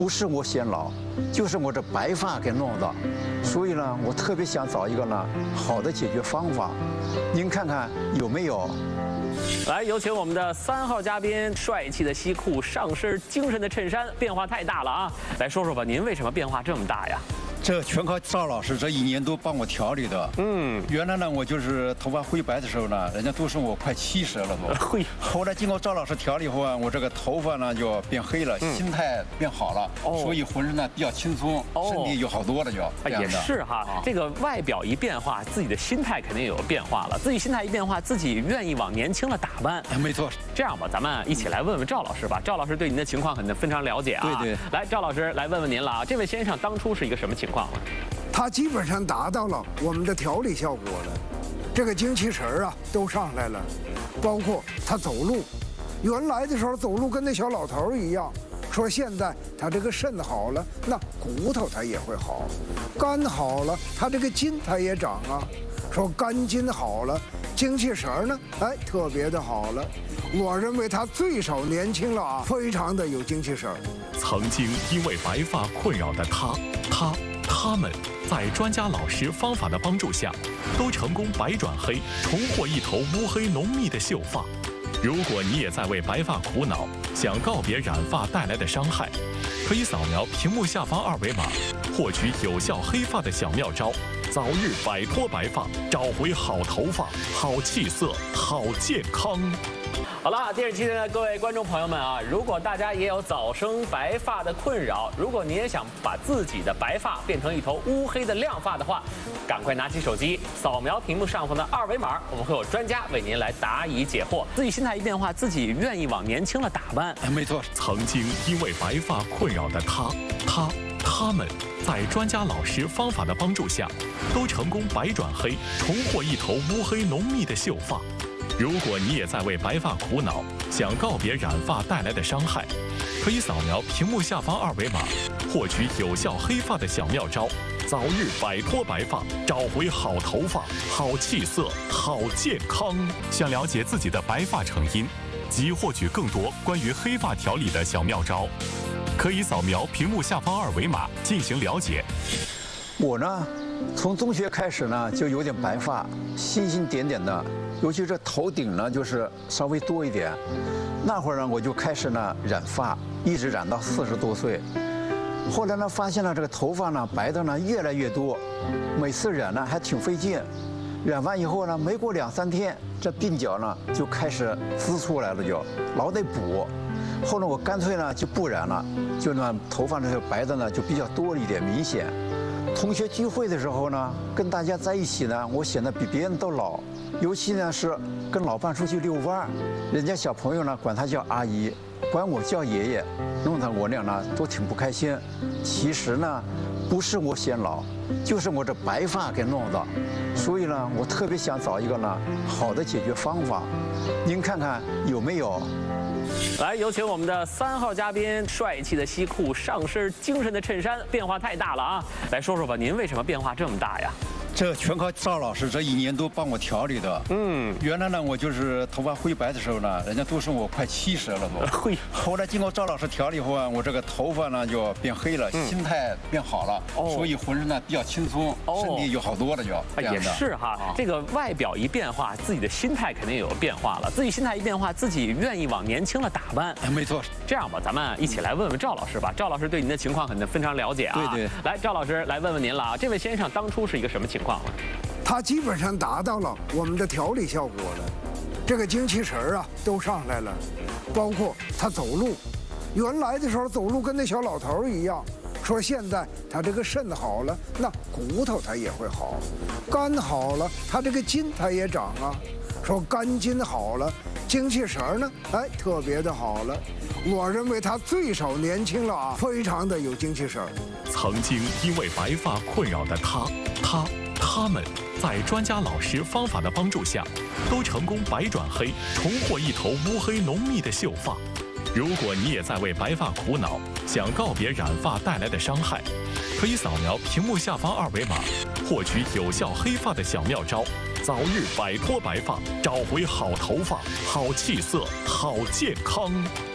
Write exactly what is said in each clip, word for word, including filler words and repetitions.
不是我显老，就是我这白发给弄的，所以呢，我特别想找一个呢好的解决方法，您看看有没有？ 来，有请我们的三号嘉宾，帅气的西裤，上身精神的衬衫，变化太大了啊！来说说吧，您为什么变化这么大呀？ 这全靠赵老师这一年多帮我调理的。嗯，原来呢，我就是头发灰白的时候呢，人家都说我快七十了都。会。后来经过赵老师调理后啊，我这个头发呢就变黑了，嗯、心态变好了，哦、所以浑身呢比较轻松，哦、身体就好多了就。 也是哈，啊、这个外表一变化，自己的心态肯定也有变化了。自己心态一变化，自己愿意往年轻了打扮。 没错。 这样吧，咱们一起来问问赵老师吧。赵老师对您的情况肯定非常了解啊。 对对。 来，赵老师来问问您了啊，这位先生当初是一个什么情况呢？ 他基本上达到了我们的调理效果了，这个精气神儿啊都上来了，包括他走路，原来的时候走路跟那小老头一样，说现在他这个肾好了，那骨头他也会好，肝好了，他这个筋他也长啊，说肝筋好了，精气神儿呢，哎，特别的好了。我认为他最少年轻了啊，非常的有精气神儿。 曾经因为白发困扰的他，他。 他们在专家老师方法的帮助下，都成功白转黑，重获一头乌黑浓密的秀发。如果你也在为白发苦恼，想告别染发带来的伤害，可以扫描屏幕下方二维码，获取有效黑发的小妙招，早日摆脱白发，找回好头发、好气色、好健康。 好了，电视机前的各位观众朋友们啊，如果大家也有早生白发的困扰，如果你也想把自己的白发变成一头乌黑的亮发的话，赶快拿起手机扫描屏幕上方的二维码，我们会有专家为您来答疑解惑。自己心态一变化，自己愿意往年轻了打扮。 没错， 曾经因为白发困扰的他，他他们在专家老师方法的帮助下，都成功白转黑，重获一头乌黑浓密的秀发。 如果你也在为白发苦恼，想告别染发带来的伤害，可以扫描屏幕下方二维码，获取有效黑发的小妙招，早日摆脱白发，找回好头发、好气色、好健康。想了解自己的白发成因，及获取更多关于黑发调理的小妙招，可以扫描屏幕下方二维码进行了解。 我呢，从中学开始呢，就有点白发，星星点点的。 尤其这头顶呢，就是稍微多一点。那会儿呢，我就开始呢染发，一直染到四十多岁。后来呢，发现了这个头发呢白的呢越来越多，每次染呢还挺费劲。染完以后呢，没过两三天，这鬓角呢就开始滋出来了，就老得补。后来我干脆呢就不染了，就呢头发呢白的呢就比较多了一点，明显。同学聚会的时候呢，跟大家在一起呢，我显得比别人都老。 尤其呢是跟老伴出去遛弯儿，人家小朋友呢管他叫阿姨，管我叫爷爷，弄得我俩呢都挺不开心。其实呢，不是我显老，就是我这白发给弄的，所以呢，我特别想找一个呢好的解决方法，您看看有没有？ 来，有请我们的三号嘉宾，帅气的西裤，上身精神的衬衫，变化太大了啊！来说说吧，您为什么变化这么大呀？ 这全靠赵老师这一年多帮我调理的。嗯，原来呢，我就是头发灰白的时候呢，人家都说我快七十了都。会。后来经过赵老师调理后啊，我这个头发呢就变黑了，嗯、心态变好了，哦、所以浑身呢比较轻松，哦、身体就好多了就。 也是哈，啊、这个外表一变化，自己的心态肯定也有变化了。自己心态一变化，自己愿意往年轻了打扮。 没错。 这样吧，咱们一起来问问赵老师吧。赵老师对您的情况肯定非常了解啊。 对对。 来，赵老师来问问您了啊，这位先生当初是一个什么情况呢？ 他基本上达到了我们的调理效果了，这个精气神儿啊都上来了，包括他走路，原来的时候走路跟那小老头一样，说现在他这个肾好了，那骨头他也会好，肝好了，他这个筋他也长啊，说肝筋好了，精气神儿呢，哎，特别的好了。我认为他最少年轻了啊，非常的有精气神儿。 曾经因为白发困扰的他，他。 他们在专家老师方法的帮助下，都成功白转黑，重获一头乌黑浓密的秀发。如果你也在为白发苦恼，想告别染发带来的伤害，可以扫描屏幕下方二维码，获取有效黑发的小妙招，早日摆脱白发，找回好头发、好气色、好健康。 好。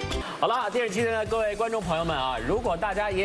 好了，电视机的各位观众朋友们啊，如果大家也